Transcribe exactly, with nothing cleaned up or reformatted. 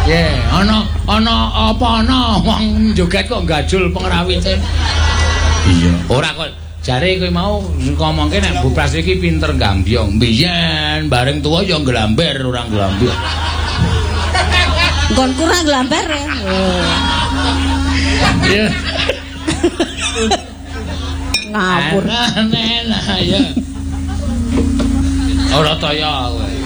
Ye, ana ana apa ana wong joget kok gajul pengrawite. Iya. Ora kok jare kowe mau ngomongke nek Bu Pras iki pinter gambyong. Biyen bareng tuwa ya nglamber ora nglambyong. Nggon kurang nglamber. Iya. Ngapur. Nah, ya. Ora toya kowe.